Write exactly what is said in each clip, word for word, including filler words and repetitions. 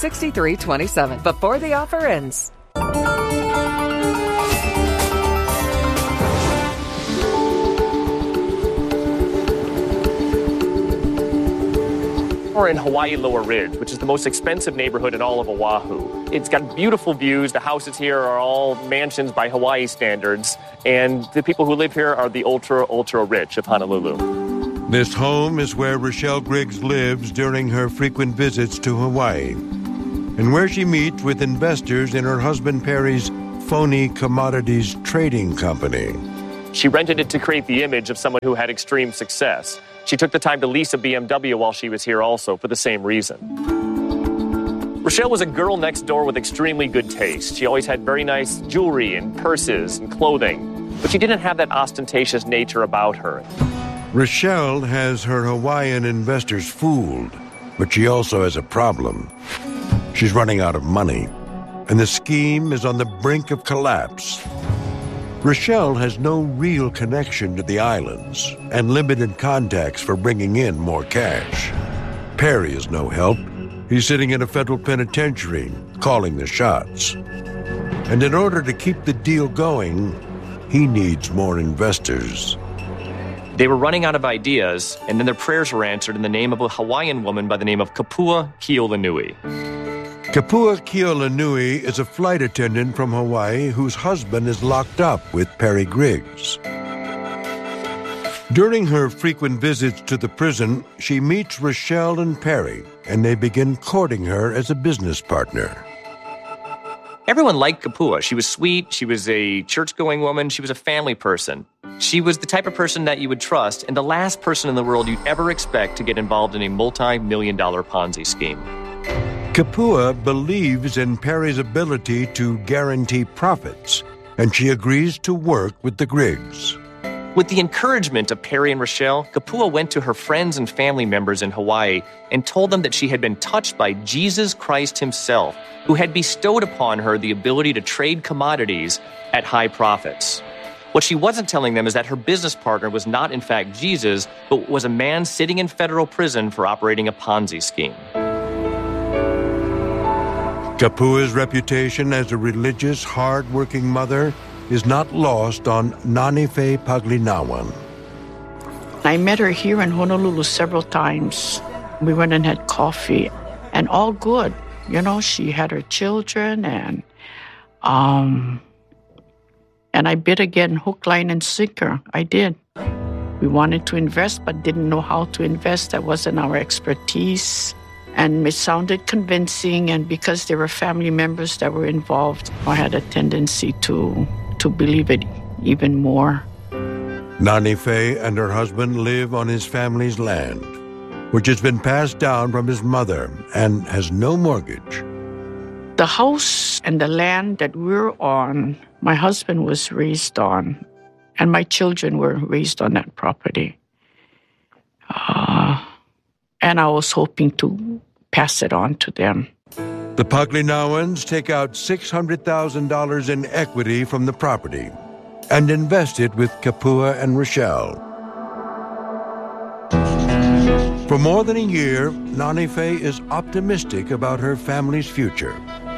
six three two seven before the offer ends. We're in Hawaii Lower Ridge, which is the most expensive neighborhood in all of Oahu. It's got beautiful views. The houses here are all mansions by Hawaii standards, and the people who live here are the ultra, ultra rich of Honolulu. This home is where Rochelle Griggs lives during her frequent visits to Hawaii, and where she meets with investors in her husband Perry's phony commodities trading company. She rented it to create the image of someone who had extreme success. She took the time to lease a B M W while she was here also for the same reason. Rochelle was a girl next door with extremely good taste. She always had very nice jewelry and purses and clothing, but she didn't have that ostentatious nature about her. Rochelle has her Hawaiian investors fooled, but she also has a problem. She's running out of money, and the scheme is on the brink of collapse. Rochelle has no real connection to the islands and limited contacts for bringing in more cash. Perry is no help. He's sitting in a federal penitentiary, calling the shots. And in order to keep the deal going, he needs more investors. They were running out of ideas, and then their prayers were answered in the name of a Hawaiian woman by the name of Kapua Keolanui. Kapua Keolanui is a flight attendant from Hawaii whose husband is locked up with Perry Griggs. During her frequent visits to the prison, she meets Rochelle and Perry, and they begin courting her as a business partner. Everyone liked Kapua. She was sweet, she was a church-going woman, she was a family person. She was the type of person that you would trust, and the last person in the world you'd ever expect to get involved in a multi-million dollar Ponzi scheme. Kapua believes in Perry's ability to guarantee profits, and she agrees to work with the Griggs. With the encouragement of Perry and Rochelle, Kapua went to her friends and family members in Hawaii and told them that she had been touched by Jesus Christ himself, who had bestowed upon her the ability to trade commodities at high profits. What she wasn't telling them is that her business partner was not in fact Jesus, but was a man sitting in federal prison for operating a Ponzi scheme. Kapua's reputation as a religious, hard-working mother is not lost on Nanife Paglinawan. I met her here in Honolulu several times. We went and had coffee, and all good. You know, she had her children, and um, and I bid again, hook, line, and sinker. I did. We wanted to invest, but didn't know how to invest. That wasn't our expertise. And it sounded convincing, and because there were family members that were involved, I had a tendency to to believe it even more. Nanife and her husband live on his family's land, which has been passed down from his mother and has no mortgage. The house and the land that we're on, my husband was raised on, and my children were raised on that property. Uh, and I was hoping to pass it on to them. The Paglinawans take out six hundred thousand dollars in equity from the property and invest it with Kapua and Rochelle. For more than a year, Nanife is optimistic about her family's future.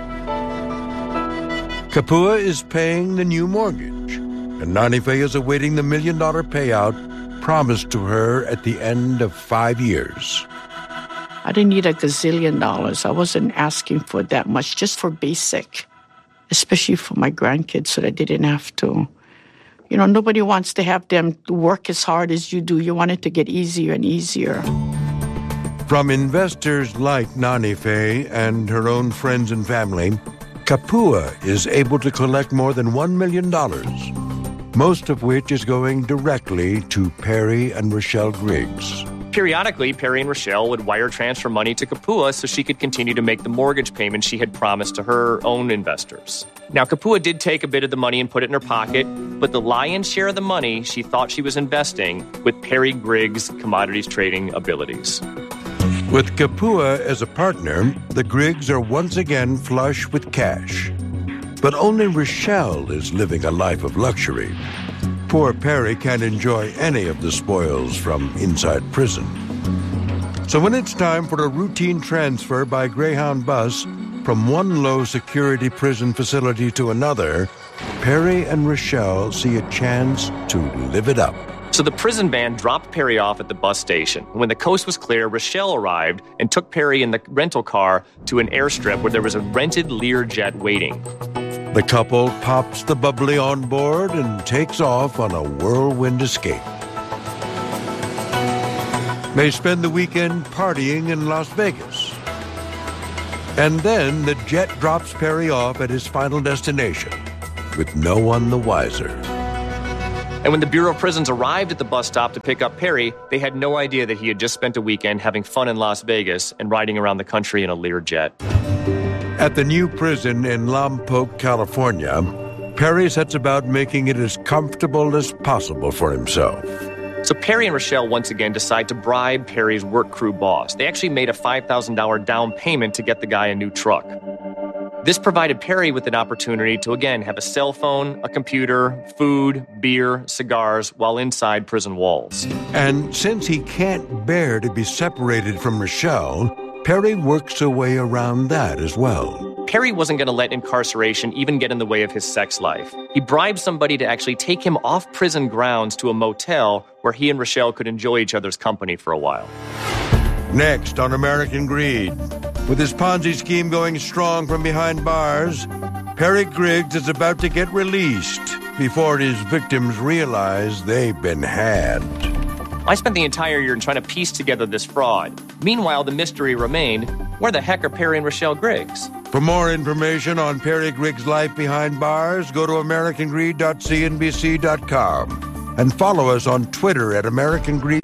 Kapua is paying the new mortgage, and Nanife is awaiting the million-dollar payout promised to her at the end of five years. I didn't need a gazillion dollars. I wasn't asking for that much, just for basic, especially for my grandkids so that they didn't have to. You know, nobody wants to have them work as hard as you do. You want it to get easier and easier. From investors like Nanife and her own friends and family, Kapua is able to collect more than one million dollars, most of which is going directly to Perry and Rochelle Griggs. Periodically, Perry and Rochelle would wire transfer money to Kapua so she could continue to make the mortgage payment she had promised to her own investors. Now, Kapua did take a bit of the money and put it in her pocket, but the lion's share of the money she thought she was investing with Perry Griggs' commodities trading abilities. With Kapua as a partner, the Griggs are once again flush with cash. But only Rochelle is living a life of luxury. Poor Perry can't enjoy any of the spoils from inside prison. So when it's time for a routine transfer by Greyhound bus from one low-security prison facility to another, Perry and Rochelle see a chance to live it up. So the prison van dropped Perry off at the bus station. When the coast was clear, Rochelle arrived and took Perry in the rental car to an airstrip where there was a rented Learjet waiting. The couple pops the bubbly on board and takes off on a whirlwind escape. They spend the weekend partying in Las Vegas. And then the jet drops Perry off at his final destination, with no one the wiser. And when the Bureau of Prisons arrived at the bus stop to pick up Perry, they had no idea that he had just spent a weekend having fun in Las Vegas and riding around the country in a Learjet. At the new prison in Lompoc, California, Perry sets about making it as comfortable as possible for himself. So Perry and Rochelle once again decide to bribe Perry's work crew boss. They actually made a five thousand dollars down payment to get the guy a new truck. This provided Perry with an opportunity to, again, have a cell phone, a computer, food, beer, cigars, while inside prison walls. And since he can't bear to be separated from Rochelle, Perry works a way around that as well. Perry wasn't going to let incarceration even get in the way of his sex life. He bribed somebody to actually take him off prison grounds to a motel where he and Rochelle could enjoy each other's company for a while. Next on American Greed, with his Ponzi scheme going strong from behind bars, Perry Griggs is about to get released before his victims realize they've been had. I spent the entire year trying to piece together this fraud. Meanwhile, the mystery remained, where the heck are Perry and Rochelle Griggs? For more information on Perry Griggs' life behind bars, go to american greed dot c n b c dot com and follow us on Twitter at American Greed.